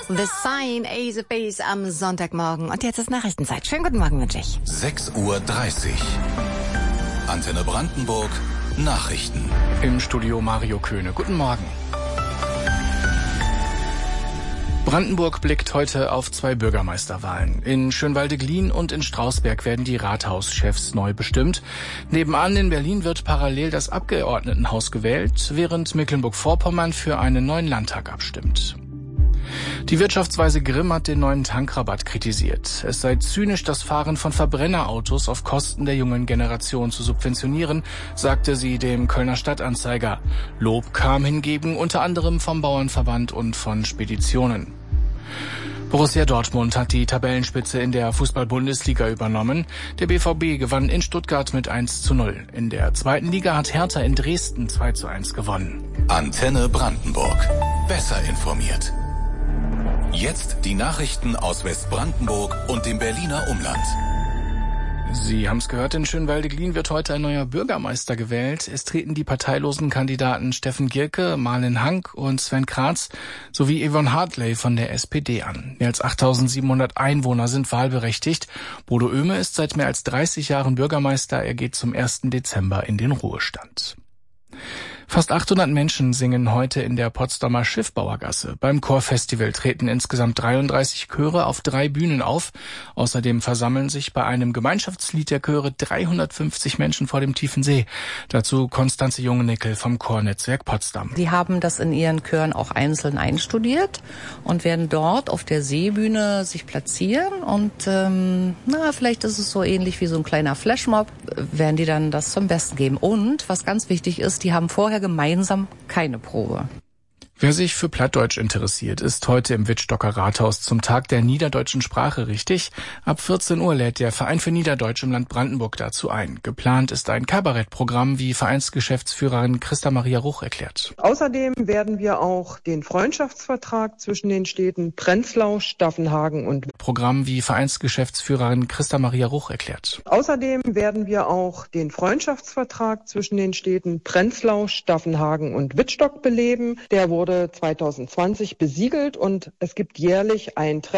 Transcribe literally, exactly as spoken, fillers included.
The Sign, Ace of Base am Sonntagmorgen. Und jetzt ist Nachrichtenzeit. Schönen guten Morgen wünsche ich. sechs Uhr dreißig. Antenne Brandenburg. Nachrichten. Im Studio Mario Köhne. Guten Morgen. Brandenburg blickt heute auf zwei Bürgermeisterwahlen. In Schönwalde-Glien und in Strausberg werden die Rathauschefs neu bestimmt. Nebenan in Berlin wird parallel das Abgeordnetenhaus gewählt, während Mecklenburg-Vorpommern für einen neuen Landtag abstimmt. Die Wirtschaftsweise Grimm hat den neuen Tankrabatt kritisiert. Es sei zynisch, das Fahren von Verbrennerautos auf Kosten der jungen Generation zu subventionieren, sagte sie dem Kölner Stadtanzeiger. Lob kam hingegen unter anderem vom Bauernverband und von Speditionen. Borussia Dortmund hat die Tabellenspitze in der Fußball-Bundesliga übernommen. Der B V B gewann in Stuttgart mit eins zu null. In der zweiten Liga hat Hertha in Dresden zwei zu eins gewonnen. Antenne Brandenburg. Besser informiert. Jetzt die Nachrichten aus Westbrandenburg und dem Berliner Umland. Sie haben es gehört, in Schönwalde-Glien wird heute ein neuer Bürgermeister gewählt. Es treten die parteilosen Kandidaten Steffen Gierke, Marlen Hank und Sven Kratz sowie Yvonne Hartley von der S P D an. Mehr als achttausendsiebenhundert Einwohner sind wahlberechtigt. Bodo Oehme ist seit mehr als dreißig Jahren Bürgermeister. Er geht zum ersten Dezember in den Ruhestand. Fast achthundert Menschen singen heute in der Potsdamer Schiffbauergasse. Beim Chorfestival treten insgesamt dreiunddreißig Chöre auf drei Bühnen auf. Außerdem versammeln sich bei einem Gemeinschaftslied der Chöre dreihundertfünfzig Menschen vor dem tiefen See. Dazu Konstanze Jungenickel vom Chornetzwerk Potsdam. Die haben das in ihren Chören auch einzeln einstudiert und werden dort auf der Seebühne sich platzieren. Und ähm, na, vielleicht ist es so ähnlich wie so ein kleiner Flashmob, werden die dann das zum Besten geben. Und was ganz wichtig ist, die haben vorher gemeinsam keine Probe. Wer sich für Plattdeutsch interessiert, ist heute im Wittstocker Rathaus zum Tag der niederdeutschen Sprache richtig. Ab vierzehn Uhr lädt der Verein für Niederdeutsch im Land Brandenburg dazu ein. Geplant ist ein Kabarettprogramm, wie Vereinsgeschäftsführerin Christa Maria Ruch erklärt. Außerdem werden wir auch den Freundschaftsvertrag zwischen den Städten Prenzlau, Staffenhagen und Programm, wie Vereinsgeschäftsführerin Christa Maria Ruch erklärt. Außerdem werden wir auch den Freundschaftsvertrag zwischen den Städten Prenzlau, Staffenhagen und Wittstock beleben. Der wurde zweitausendzwanzig besiegelt und es gibt jährlich ein Treffen